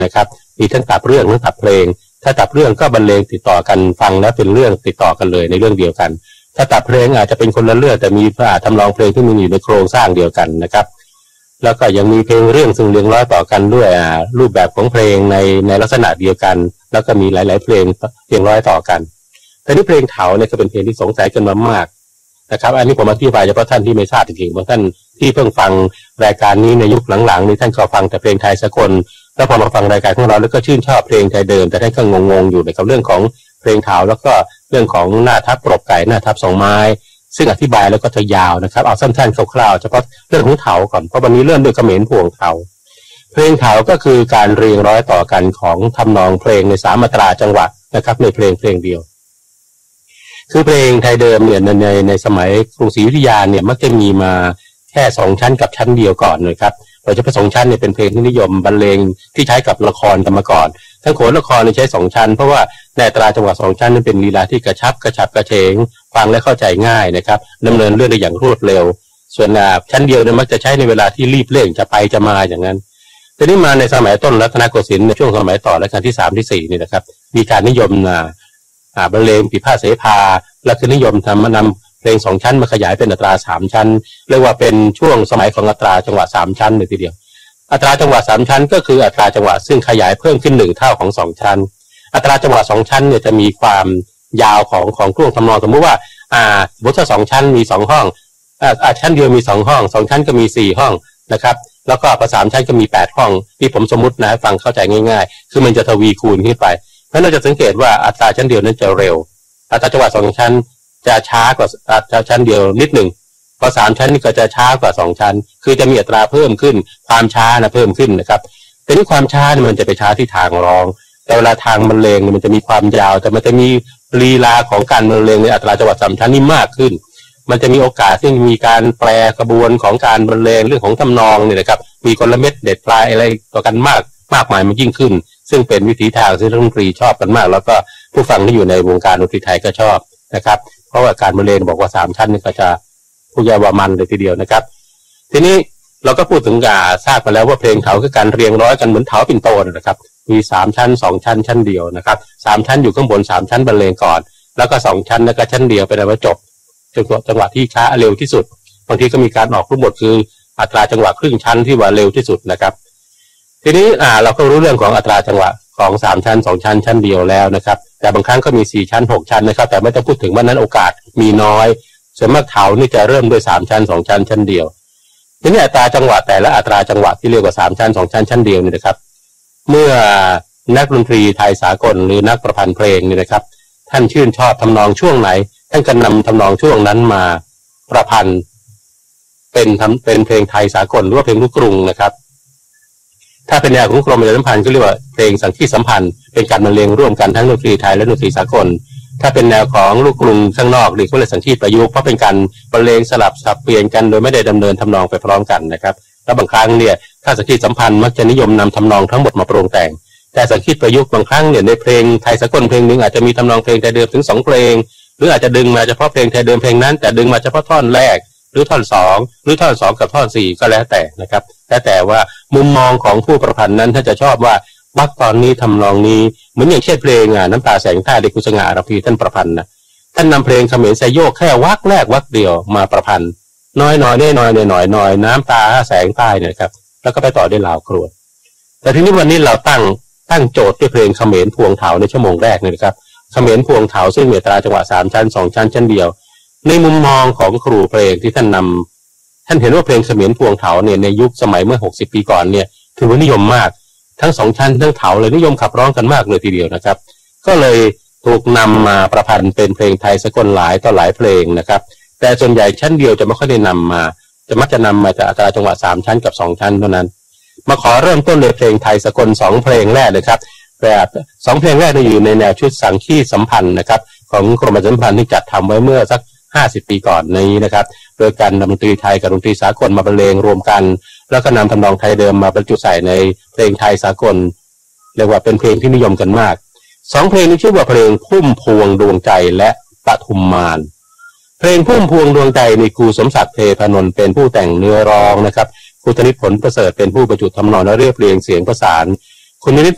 นะครับมีทั้งตับเรื่องทั้งตับเพลงถ้าตับเรื่องก็บรรเลงติดต่อกันฟังแล้วเป็นเรื่องติดต่อกันเลยในเรื่องเดียวกันถ้าตับเพลงอาจจะเป็นคนละเรื่องแต่มีทำนองเพลงที่มีอยู่ในโครงสร้างเดียวกันนะครับแล้วก็ยังมีเพลงเรื่องซึ่งเรียงร้อยต่อกันด้วยรูปแบบของเพลงในลักษณะเดียวกันแล้วก็มีหลายๆเพลงเรียงร้อยต่อกันแต่นี่เพลงเถาเนี่ยก็เป็นเพลงที่สงสัยกันมามากนะครับอันนี้ผมอธิบายเฉพาะท่านที่ไม่ทราบจริงๆบางท่านที่เพิ่งฟังรายการนี้ในยุคหลังๆนี่ท่านก็ฟังแต่เพลงไทยสากลแล้วพอมาฟังรายการของเราแล้วก็ชื่นชอบเพลงไทยเดิมแต่ท่านก็งงๆอยู่ในกับเรื่องของเพลงเถาแล้วก็เรื่องของหน้าทับปรบไก่หน้าทับสองไม้ซึ่งอธิบายแล้วก็จะยาวนะครับเอาสั้นๆคร่าวๆเฉพาะเรื่องของเถาก่อนเพราะวันนี้เริ่มด้วยเขมรพวงเถาเพลงเถาก็คือการเรียงร้อยต่อกันของทำนองเพลงใน3มาตราจังหวะนะครับในเพลงเดียวคือเพลงไทยเดิมเนี่ยในสมัยกรุงศรีอยุธยาเนี่ยมักจะมีมาแค่2ชั้นกับชั้นเดียวก่อนนะครับโดยเฉพาะ2ชั้นเนี่ยเป็นเพลงที่นิยมบรรเลงที่ใช้กับละครกันมาก่อนทั้งโขนละครใช้2ชั้นเพราะว่าในอัตราจังหวะ2ชั้นนั้นเป็นลีลาที่กระชับกระเฉงฟังและเข้าใจง่ายนะครับดำเนินเรื่องได้อย่างรวดเร็วส่วนชั้นเดียวเนี่ยมักจะใช้ในเวลาที่รีบเร่งจะไปจะมาอย่างนั้นทีนี้มาในสมัยต้นรัตนโกสินทร์ในช่วงสมัยต่อรัชกาลที่3ที่4นี่นะครับมีการนิยมบรรเลงปีพาทเสภาและคือนิยมนำเพลง2ชั้นมาขยายเป็นอัตรา3ชั้นเรียกว่าเป็นช่วงสมัยของอัตราจังหวะ3ชั้นเลยทีเดียวอัตราจังหวะ3ชั้นก็คืออัตราจังหวะซึ่งขยายเพิ่มขึ้น1เท่าของ2ชั้นอัตราจังหวะ2ชั้นเนี่ยจะมีความยาวของช่วงทำนองสมมุติว่าบท2ชั้นมี2ห้องชั้นเดียวมี2ห้อง2ชั้นก็มี4ห้องนะครับแล้วก็ประ3ชั้นก็มี8ห้องที่ผมสมมุตินะฟังเข้าใจง่ายๆคือมันจะทวีคูณขึ้นไปเพราะเราจะสังเกตว่าอัตราชั้นเดียวนั้นจะเร็วอัตราจังหวะ2ชั้นจะช้ากว่าชั้นเดียวนิดหนึ่งพอ3ชั้นนี่ก็จะช้ากว่า2ชั้นคือจะมีอัตราเพิ่มขึ้นความช้าเพิ่มขึ้นนะครับแต่นี่ความช้ามันจะไปช้าที่ทางร้องแต่เวลาทางบรรเลงมันจะมีความยาวแต่มันจะมีลีลาของการบรรเลงในอัตราจังหวะ3ชั้นนี่มากขึ้นมันจะมีโอกาสที่มีการแปลกระบวนของการบรรเลงเรื่องของทำนองเนี่ยนะครับมีกลเม็ดเด็ดปลายอะไรต่อกันมากมายมันยิ่งขึ้นซึ่งเป็นวิถีทางที่นักดนตรีชอบกันมากแล้วก็ผู้ฟังที่อยู่ในวงการดนตรีไทยก็ชอบนะครับเพราะว่าการบรรเลงบอกว่า3ชั้นนี่ก็จะผู้ยาวามันเลยทีเดียวนะครับทีนี้เราก็พูดถึงทราบมาแล้วว่าเพลงเถาคือการเรียงร้อยกันเหมือนเถาปิ่นโตนะครับมี3ชั้น2ชั้นชั้นเดียวนะครับ3ชั้นอยู่ข้างบน3ชั้นบรรเลงก่อนแล้วก็2ชั้นแล้วก็ชั้นเดียวเป็นอันว่าจบจังหวะที่ช้าเร็วที่สุดบางทีก็มีการออกรูปบทคืออัตราจังหวะครึ่งชั้นที่ว่าเร็วที่สุดนะครับทีนี้เราก็รู้เรื่องของอัตราจังหวะของ3ชั้น2ชั้นชั้นเดียวแล้วนะครับแต่บางครั้งก็มี4ชั้น6ชั้นนะครับแต่ไม่ต้องพูดถึงว่านั้นโอกาสมีน้อยส่วนมากเถานี่จะเริ่มด้วย3ชั้น2ชั้นชั้นเดียวทีนี้อัตราจังหวะแต่ละอัตราจังหวะที่เรียกว่า3ชั้น2ชั้นชั้นเดียวนี่นะครับเมื่อนักดนตรีไทยสากลหรือนักประพันธ์เพลงนี่นะครับท่านชื่นชอบทำนองช่วงไหนท่านก็นำทำนองช่วงนั้นมาประพันธ์เป็นเพลงไทยสากลหรือว่าเพลงลูกกรุงนะครับถ้าเป็นแนวของกรมประชาสัมพันธ์ก็เรียกว่าเพลงสังคีตสัมพันธ์เป็นการบรรเลงร่วมกันทั้งดนตรีไทยและดนตรีสากลถ้าเป็นแนวของลูกกรุงข้างนอกเรียกว่าสังคีตประยุกต์เพราะเป็นการบรรเลงสลับสับเปลี่ยนกันโดยไม่ได้ดำเนินทำนองไปพร้อมกันนะครับแล้วบางครั้งเนี่ยถ้าสังคีตสัมพันธ์มักจะนิยมนำทำนองทั้งหมดมาปรุงแต่งแต่สังคีตประยุกต์บางครั้งเนี่ยในเพลงไทยสากลเพลงนึงอาจจะมีทำนองเพลงไทยเดิมถึง2เพลงหรืออาจจะดึงมาเฉพาะเพลงไทยเดิมเพลงนั้นแต่ดึงมาเฉพาะท่อนแรกหรือท่อน2หรือท่อน2กับท่อน4ก็แล้วแต่นะครับแต่ว่ามุมมองของผู้ประพันธ์นั้นถ้าจะชอบว่าวักตอนนี้ทำนองนี้เหมือนอย่างเช่นเพลงน้ำตาแสงใต้ในคุณสง่าอรพีท่านประพันธ์นะท่านนำเพลงเขมรไซโยกแค่วักแรกวักเดียวมาประพันธ์น้อยน้ำตาแสงใต้เนี่ยครับแล้วก็ไปต่อด้วยลาวครวญแต่ทีนี้วันนี้เราตั้งโจทย์ด้วยเพลงเขมรพวงเถาในชั่วโมงแรกเนี่ยนะครับเขมรพวงเถาซึ่งมีอัตราจังหวะ3ชั้น2ชั้นชั้นเดียวในมุมมองของครูเพลงที่ท่านเห็นว่าเพลงเขมรพวงเถาเนี่ยในยุคสมัยเมื่อ60ปีก่อนเนี่ยถือว่านิยมมากทั้ง2ชั้นทั้งเถาเลยนิยมขับร้องกันมากเลยทีเดียวนะครับก็เลยถูกนำมาประพันธ์เป็นเพลงไทยสากลหลายต่อหลายเพลงนะครับแต่ส่วนใหญ่ชั้นเดียวจะไม่ค่อยได้นำมามักจะนำมาจากอัตราจังหวะ3ชั้นกับ2ชั้นเท่านั้นมาขอเริ่มต้นเลยเพลงไทยสากล2เพลงแรกเลยครับแบบ2เพลงแรกอยู่ในแนวชุดสังคีตสัมพันธ์นะครับของกรมประชาสัมพันธ์ที่จัดทำไว้เมื่อสัก50ปีก่อนนี้นะครับโดยการนำดนตรีไทยกับดนตรีสากลมาบรรเลงรวมกันแล้วก็นำทำนองไทยเดิมมาบรรจุใส่ในเพลงไทยสากลเรียกว่าเป็นเพลงที่นิยมกันมาก2เพลงนี้ชื่อว่าเพลงพุ่มพวงดวงใจและปทุมมารเพลงพุ่มพวงดวงใจในครูสมศักดิ์เทพนนท์เป็นผู้แต่งเนื้อร้องนะครับครูธนิตผลประเสริฐเป็นผู้ประจุทำนองและเรียบเรียงเสียงประสานคุณนิต